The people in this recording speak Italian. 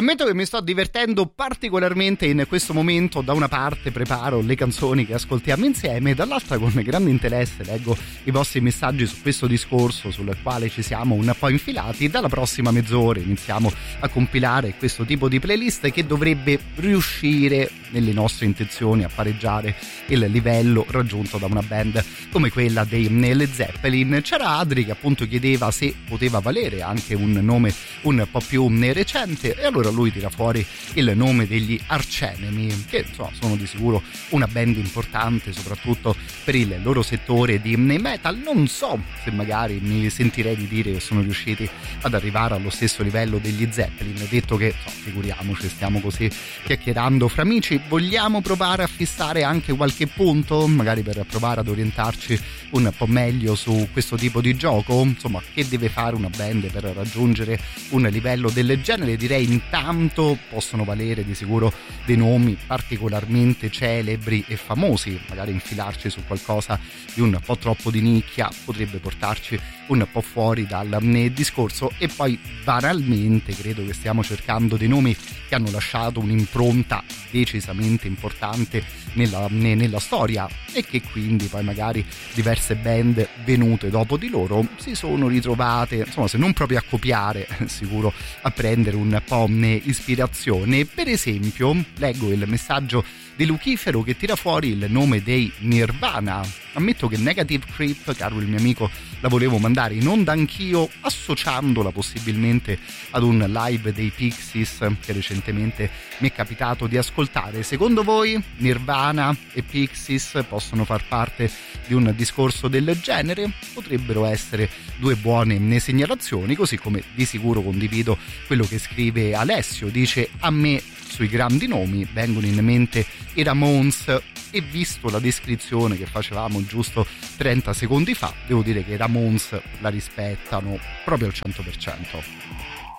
Ammetto che mi sto divertendo particolarmente in questo momento. Da una parte preparo le canzoni che ascoltiamo insieme, dall'altra con grande interesse leggo i vostri messaggi su questo discorso sul quale ci siamo un po' infilati. Dalla prossima mezz'ora iniziamo a compilare questo tipo di playlist che dovrebbe riuscire nelle nostre intenzioni a pareggiare il livello raggiunto da una band come quella dei Led Zeppelin. C'era Adri che appunto chiedeva se poteva valere anche un nome un po' più recente, e allora lui tira fuori il nome degli Arch Enemy, che insomma sono di sicuro una band importante soprattutto per il loro settore di metal. Non so se magari mi sentirei di dire che sono riusciti ad arrivare allo stesso livello degli Zeppelin, detto che figuriamoci, stiamo così chiacchierando fra amici. Vogliamo provare a fissare anche qualche punto, magari per provare ad orientarci un po' meglio su questo tipo di gioco? Insomma, che deve fare una band per raggiungere un livello del genere? Direi intanto possono valere di sicuro dei nomi particolarmente celebri e famosi. Magari infilarci su qualcosa di un po' troppo di nicchia potrebbe portarci un po' fuori dal discorso. E poi banalmente credo che stiamo cercando dei nomi che hanno lasciato un'impronta decisamente importante nella storia, e che quindi poi magari diverse band venute dopo di loro si sono ritrovate, insomma, se non proprio a copiare, sicuro a prendere un po' ispirazione. Per esempio leggo il messaggio di Lucifero che tira fuori il nome dei Nirvana. Ammetto che Negative Creep, caro il mio amico, la volevo mandare in onda anch'io, associandola possibilmente ad un live dei Pixies che recentemente mi è capitato di ascoltare. Secondo voi Nirvana e Pixies possono far parte di un discorso del genere? Potrebbero essere due buone segnalazioni, così come di sicuro condivido quello che scrive Alessio. Dice: a me sui grandi nomi vengono in mente i Ramones, e visto la descrizione che facevamo giusto 30 secondi fa, devo dire che i Ramones la rispettano proprio al 100%.